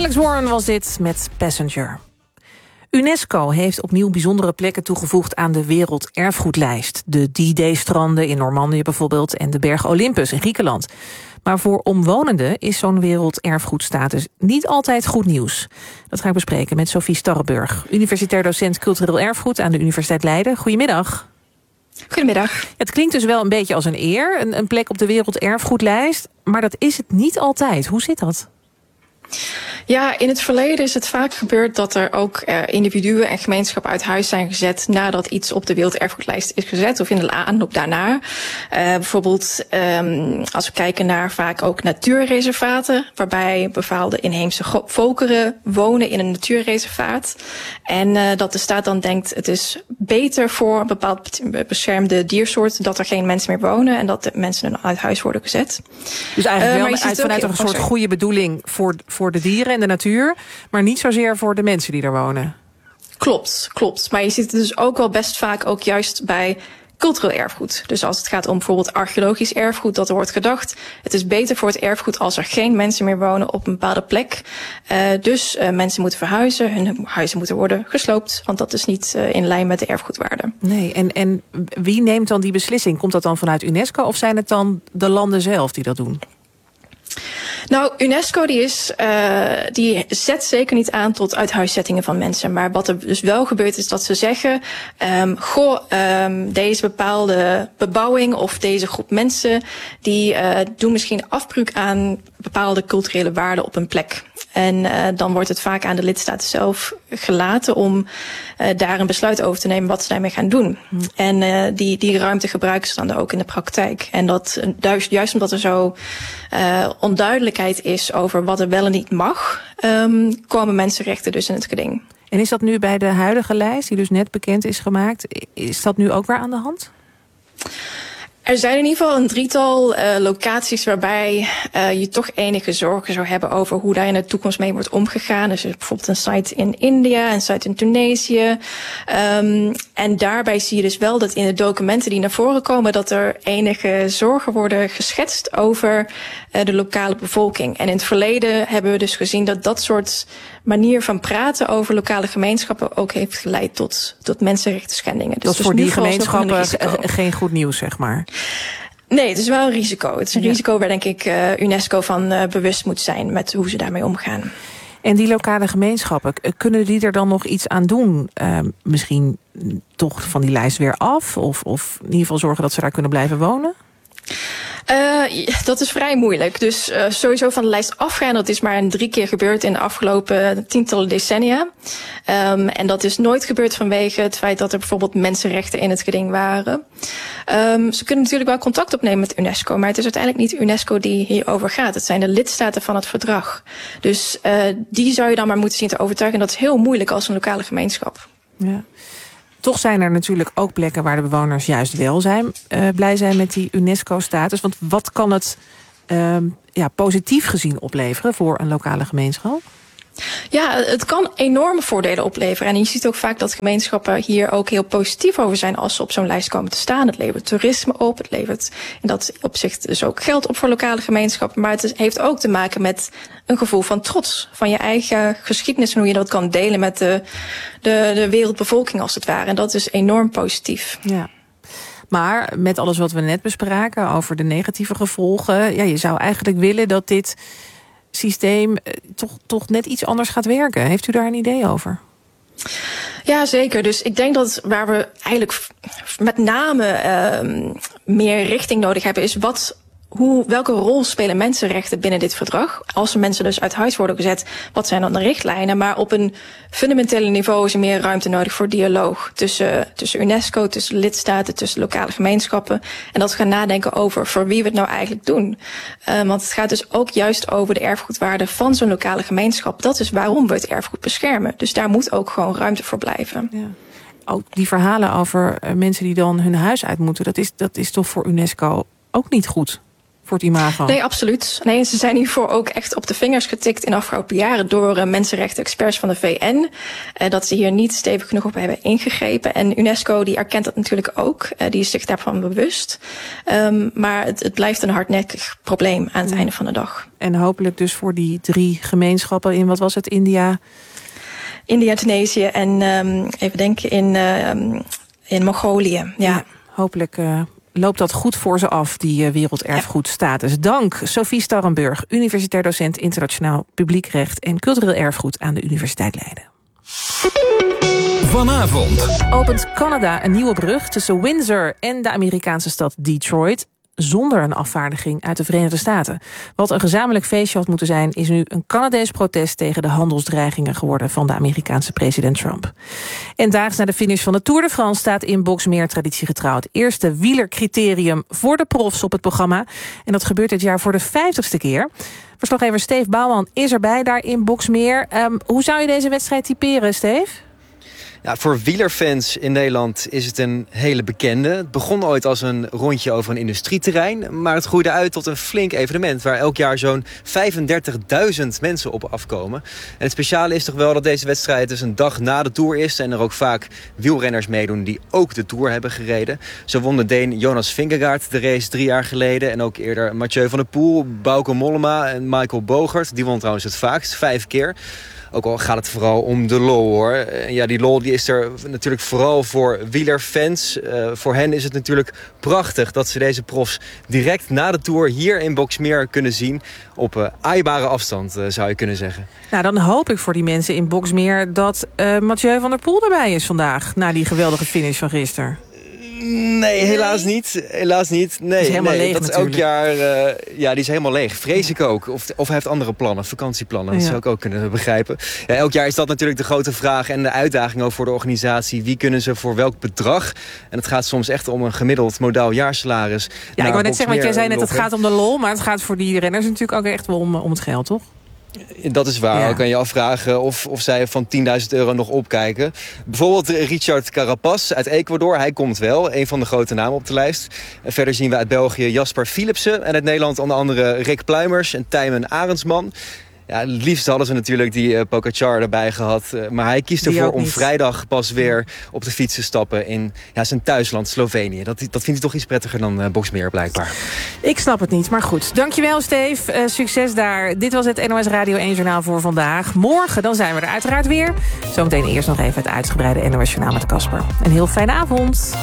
Alex Warren was dit met Passenger. UNESCO heeft opnieuw bijzondere plekken toegevoegd aan de werelderfgoedlijst. De D-Day-stranden in Normandië bijvoorbeeld en de berg Olympus in Griekenland. Maar voor omwonenden is zo'n werelderfgoedstatus niet altijd goed nieuws. Dat ga ik bespreken met Sophie Starreburg, universitair docent cultureel erfgoed aan de Universiteit Leiden. Goedemiddag. Goedemiddag. Het klinkt dus wel een beetje als een eer, een plek op de werelderfgoedlijst, maar dat is het niet altijd. Hoe zit dat? Ja, in het verleden is het vaak gebeurd dat er ook individuen en gemeenschappen uit huis zijn gezet nadat iets op de werelderfgoedlijst is gezet of in de aanloop daarna. Bijvoorbeeld als we kijken naar vaak ook natuurreservaten waarbij bepaalde inheemse volkeren wonen in een natuurreservaat. En dat de staat dan denkt het is beter voor een bepaald beschermde diersoort dat er geen mensen meer wonen en dat de mensen dan uit huis worden gezet. Dus eigenlijk wel vanuit een soort goede bedoeling voor de dieren en de natuur, maar niet zozeer voor de mensen die daar wonen. Klopt. Maar je ziet het dus ook wel best vaak ook juist bij cultureel erfgoed. Dus als het gaat om bijvoorbeeld archeologisch erfgoed, dat er wordt gedacht, het is beter voor het erfgoed als er geen mensen meer wonen op een bepaalde plek. Dus mensen moeten verhuizen, hun huizen moeten worden gesloopt, want dat is niet in lijn met de erfgoedwaarde. Nee, en wie neemt dan die beslissing? Komt dat dan vanuit UNESCO of zijn het dan de landen zelf die dat doen? Nou, UNESCO die zet zeker niet aan tot uithuiszettingen van mensen. Maar wat er dus wel gebeurt is dat ze zeggen, deze bepaalde bebouwing of deze groep mensen die doen misschien afbreuk aan bepaalde culturele waarden op een plek. En dan wordt het vaak aan de lidstaten zelf gelaten om daar een besluit over te nemen wat ze daarmee gaan doen. En die ruimte gebruiken ze dan ook in de praktijk. En dat juist omdat er zo onduidelijkheid is over wat er wel en niet mag, komen mensenrechten dus in het geding. En is dat nu bij de huidige lijst, die dus net bekend is gemaakt, is dat nu ook weer aan de hand? Er zijn in ieder geval een drietal locaties waarbij je toch enige zorgen zou hebben over hoe daar in de toekomst mee wordt omgegaan. Dus bijvoorbeeld een site in India, een site in Tunesië. En daarbij zie je dus wel dat in de documenten die naar voren komen, dat er enige zorgen worden geschetst over de lokale bevolking. En in het verleden hebben we dus gezien dat dat soort manier van praten over lokale gemeenschappen ook heeft geleid tot mensenrechten schendingen. Dus voor die gemeenschappen geen goed nieuws, zeg maar. Nee, het is wel een risico. Het is een risico waar denk ik UNESCO van bewust moet zijn met hoe ze daarmee omgaan. En die lokale gemeenschappen, kunnen die er dan nog iets aan doen? Misschien toch van die lijst weer af? Of in ieder geval zorgen dat ze daar kunnen blijven wonen? Dat is vrij moeilijk. Dus sowieso van de lijst afgaan, dat is maar 3 keer gebeurd in de afgelopen tientallen decennia. En dat is nooit gebeurd vanwege het feit dat er bijvoorbeeld mensenrechten in het geding waren. Ze kunnen natuurlijk wel contact opnemen met UNESCO, maar het is uiteindelijk niet UNESCO die hierover gaat. Het zijn de lidstaten van het verdrag. Dus die zou je dan maar moeten zien te overtuigen. En dat is heel moeilijk als een lokale gemeenschap. Ja. Toch zijn er natuurlijk ook plekken waar de bewoners juist wel blij zijn met die UNESCO-status. Want wat kan het positief gezien opleveren voor een lokale gemeenschap? Ja, het kan enorme voordelen opleveren. En je ziet ook vaak dat gemeenschappen hier ook heel positief over zijn als ze op zo'n lijst komen te staan. Het levert toerisme op, het levert in dat opzicht dus ook geld op voor lokale gemeenschappen. Maar het heeft ook te maken met een gevoel van trots. Van je eigen geschiedenis en hoe je dat kan delen met de wereldbevolking als het ware. En dat is enorm positief. Ja. Maar met alles wat we net bespraken over de negatieve gevolgen, je zou eigenlijk willen dat dit systeem toch net iets anders gaat werken. Heeft u daar een idee over? Ja, zeker. Dus ik denk dat waar we eigenlijk met name meer richting nodig hebben is welke rol spelen mensenrechten binnen dit verdrag? Als er mensen dus uit huis worden gezet, wat zijn dan de richtlijnen? Maar op een fundamentele niveau is er meer ruimte nodig voor dialoog tussen UNESCO, tussen lidstaten, tussen lokale gemeenschappen. En dat we gaan nadenken over voor wie we het nou eigenlijk doen. Want het gaat dus ook juist over de erfgoedwaarde van zo'n lokale gemeenschap. Dat is waarom we het erfgoed beschermen. Dus daar moet ook gewoon ruimte voor blijven. Ja. Ook die verhalen over mensen die dan hun huis uit moeten, dat is toch voor UNESCO ook niet goed? voor het imago. Nee, absoluut. Nee, ze zijn hiervoor ook echt op de vingers getikt in de afgelopen jaren door mensenrechten-experts van de VN. Dat ze hier niet stevig genoeg op hebben ingegrepen. En UNESCO die erkent dat natuurlijk ook. Die is zich daarvan bewust. Maar het blijft een hardnekkig probleem aan het einde van de dag. En hopelijk dus voor die 3 gemeenschappen in, wat was het, India, Tunesië en even denken in Mongolië. Ja, hopelijk loopt dat goed voor ze af, die werelderfgoedstatus. Dank, Sophie Starrenburg, universitair docent internationaal publiekrecht en cultureel erfgoed aan de Universiteit Leiden. Vanavond Opent Canada een nieuwe brug tussen Windsor en de Amerikaanse stad Detroit, zonder een afvaardiging uit de Verenigde Staten. Wat een gezamenlijk feestje had moeten zijn, is nu een Canadees protest tegen de handelsdreigingen geworden van de Amerikaanse president Trump. En daags na de finish van de Tour de France staat in Boxmeer traditiegetrouw het eerste wielercriterium voor de profs op het programma. En dat gebeurt dit jaar voor de 50ste keer. Verslaggever Steve Bouwman is erbij daar in Boxmeer. Hoe zou je deze wedstrijd typeren, Steve? Ja, voor wielerfans in Nederland is het een hele bekende. Het begon ooit als een rondje over een industrieterrein, maar het groeide uit tot een flink evenement waar elk jaar zo'n 35.000 mensen op afkomen. En het speciale is toch wel dat deze wedstrijd dus een dag na de Tour is en er ook vaak wielrenners meedoen die ook de Tour hebben gereden. Zo won de Deen Jonas Vingegaard de race 3 jaar geleden en ook eerder Mathieu van der Poel, Bauke Mollema en Michael Bogert. Die won trouwens het vaakst, 5 keer. Ook al gaat het vooral om de lol, hoor. Ja, die lol die is er natuurlijk vooral voor wielerfans. Voor hen is het natuurlijk prachtig dat ze deze profs direct na de Tour hier in Boxmeer kunnen zien. Op aaibare afstand, zou je kunnen zeggen. Nou, dan hoop ik voor die mensen in Boxmeer dat Mathieu van der Poel erbij is vandaag, na die geweldige finish van gisteren. Nee, helaas niet. Helaas niet. Nee, die is helemaal leeg dat natuurlijk. Elk jaar, die is helemaal leeg. Vrees ik ook. Of hij heeft andere plannen, vakantieplannen. Dat zou ik ook kunnen begrijpen. Ja, elk jaar is dat natuurlijk de grote vraag en de uitdaging ook voor de organisatie. Wie kunnen ze voor welk bedrag? En het gaat soms echt om een gemiddeld modaal jaarsalaris. Ja, ik wou net zeggen, want jij zei net, het gaat om de lol, maar het gaat voor die renners natuurlijk ook echt wel om het geld, toch? Dat is waar. Dan kan je afvragen of zij van €10.000 nog opkijken. Bijvoorbeeld Richard Carapaz uit Ecuador. Hij komt wel, een van de grote namen op de lijst. En verder zien we uit België Jasper Philipsen. En uit Nederland onder andere Rick Pluimers en Tijmen Arendsman. Ja, het liefst hadden ze natuurlijk die Pogacar erbij gehad. Maar hij kiest ervoor om vrijdag pas weer op de fiets te stappen in zijn thuisland Slovenië. Dat vindt hij toch iets prettiger dan Boxmeer blijkbaar. Ik snap het niet, maar goed. Dankjewel, Steve. Succes daar. Dit was het NOS Radio 1 Journaal voor vandaag. Morgen dan zijn we er uiteraard weer. Zometeen eerst nog even het uitgebreide NOS Journaal met Casper. Een heel fijne avond.